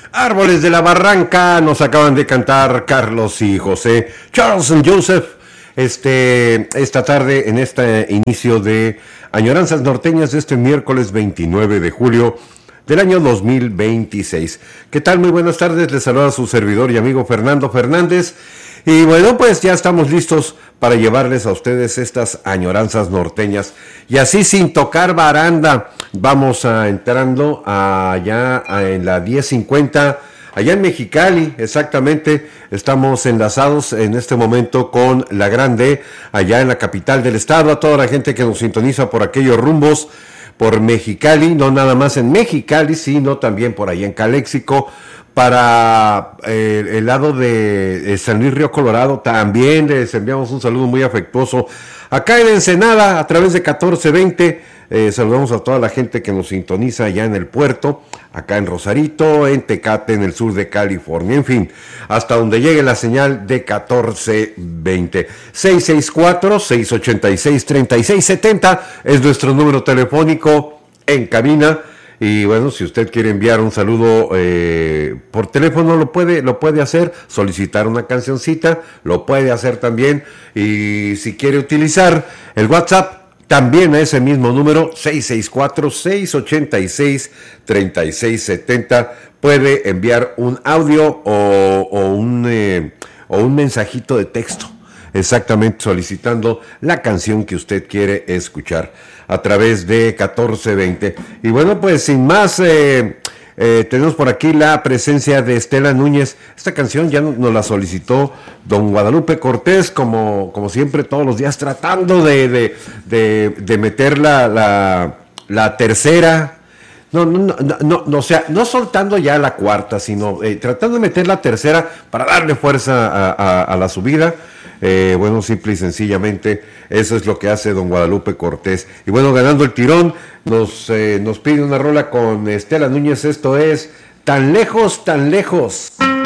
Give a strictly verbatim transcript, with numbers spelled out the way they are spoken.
Árboles de la Barranca, nos acaban de cantar Carlos y José. Charles and Joseph, este, esta tarde, en este inicio de Añoranzas Norteñas de este miércoles veintinueve de julio del año dos mil veintiséis. ¿Qué tal? Muy buenas tardes, les saluda su servidor y amigo Fernando Fernández. Y bueno, pues ya estamos listos para llevarles a ustedes estas añoranzas norteñas. Y así sin tocar baranda, vamos a entrando allá en la diez cincuenta, allá en Mexicali, exactamente. Estamos enlazados en este momento con La Grande, allá en la capital del estado. A toda la gente que nos sintoniza por aquellos rumbos, por Mexicali, no nada más en Mexicali, sino también por allá en Caléxico. Para eh, el lado de eh, San Luis Río Colorado, también les enviamos un saludo muy afectuoso. Acá en Ensenada, a través de catorce veinte, eh, saludamos a toda la gente que nos sintoniza allá en el puerto, acá en Rosarito, en Tecate, en el sur de California, en fin, hasta donde llegue la señal de catorce veinte. seis seis cuatro, seis ocho seis, tres seis siete cero es nuestro número telefónico en cabina. Y bueno, si usted quiere enviar un saludo eh, por teléfono, lo puede, lo puede hacer, solicitar una cancioncita, lo puede hacer también. Y si quiere utilizar el WhatsApp, también a ese mismo número, seis seis cuatro, seis ocho seis, tres seis siete cero, puede enviar un audio o, o, un, eh, o un mensajito de texto. Exactamente, solicitando la canción que usted quiere escuchar a través de catorce veinte. Y bueno, pues sin más, eh, eh, tenemos por aquí la presencia de Estela Núñez. Esta canción ya nos la solicitó don Guadalupe Cortés, como, como siempre, todos los días, tratando de, de, de, de meter la, la, la tercera. No, no, no, no, no, o sea, no soltando ya la cuarta, sino eh, tratando de meter la tercera para darle fuerza a, a, a la subida. Eh, bueno, simple y sencillamente, eso es lo que hace don Guadalupe Cortés. Y bueno, ganando el tirón, nos, eh, nos pide una rola con Estela Núñez. Esto es Tan Lejos, Tan Lejos.